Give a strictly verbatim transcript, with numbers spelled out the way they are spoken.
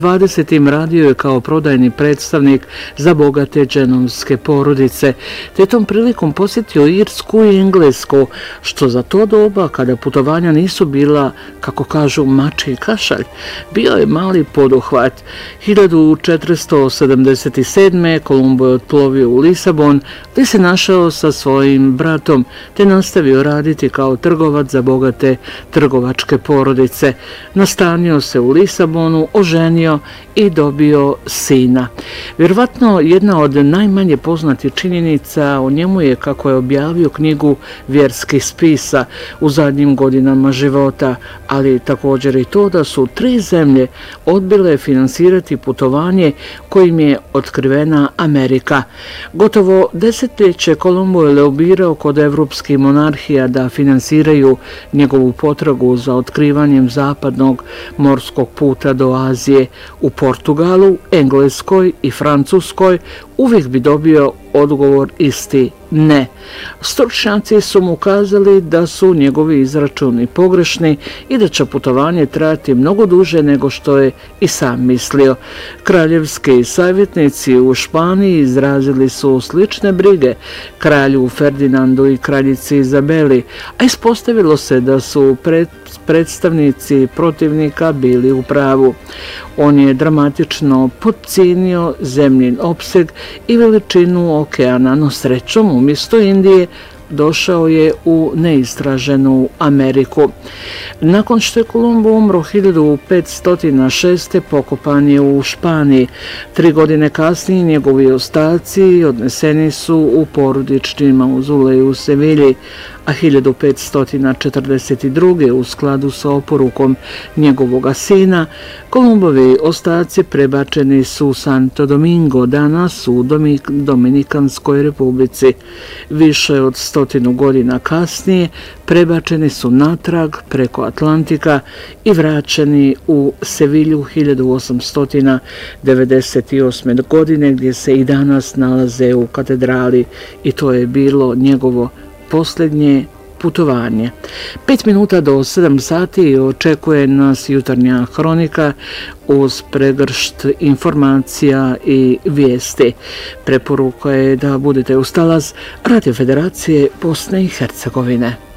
dvadesetim radio je kao prodajni predstavnik za bogate dženovske porodice, te tom prilikom posjetio Irsku i Englesku, što za to doba, kada putovanja nisu bila, kako kažu, mačji kašalj, bio je mali poduhvat. hiljadu četiristo sedamdeset sedme. Kolumbo je otplovio u Lisabon, gdje se našao sa svojim bratom, te nastavio raditi kao trgovac za bogate trgovačke porodice. Nastanio se u Lisabonu, oženio i dobio sina. Vjerovatno jedna od najmanje poznatih činjenica o njemu je kako je objavio knjigu vjerskih spisa u zadnjim godinama života, ali također i to da su tri zemlje odbile finansirati putovanje kojim je otkrivena Amerika. Gotovo desetljeće Kolumbo je lobirao kod evropskih monarhija da finansiraju njegovu potragu za otkrivanjem zapadnog morskog puta do Azije. U Portugalu, Engleskoj i Francuskoj uvijek bi dobio odgovor isti ne. Stručnjaci su mu kazali da su njegovi izračuni pogrešni i da će putovanje trajati mnogo duže nego što je i sam mislio. Kraljevski savjetnici u Španiji izrazili su slične brige kralju Ferdinandu i kraljici Izabeli, a ispostavilo se da su pred predstavnici protivnika bili u pravu. On je dramatično podcijenio zemljin opseg i veličinu okeana, no srećom umjesto Indije došao je u neistraženu Ameriku. Nakon što je Kolumbo umro hiljadu petsto šeste. pokopan je u Španiji. Tri godine kasnije njegovi ostaci odneseni su u porodični mauzolej u Sevilji, a hiljadu petsto četrdeset druge. u skladu sa oporukom njegovoga sina, Kolumbovi ostaci prebačeni su u Santo Domingo, danas u Dominikanskoj republici. Više od stotinu godina kasnije prebačeni su natrag preko Atlantika i vraćeni u Sevilju hiljadu osamsto devedeset osme. godine, gdje se i danas nalaze u katedrali, i to je bilo njegovo posljednje putovanje. Pet minuta do sedam sati očekuje nas jutarnja hronika uz pregršt informacija i vijesti. Preporuka je da budete uz talas Radio Federacije Bosne i Hercegovine.